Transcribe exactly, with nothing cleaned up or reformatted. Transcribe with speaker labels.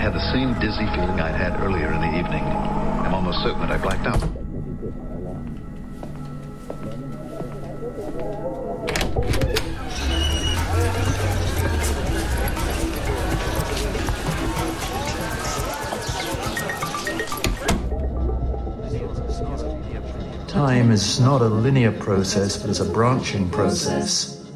Speaker 1: had the same dizzy feeling I'd had earlier in the evening. I'm almost certain that I blacked out.
Speaker 2: Time is not a linear process, but it's a branching process.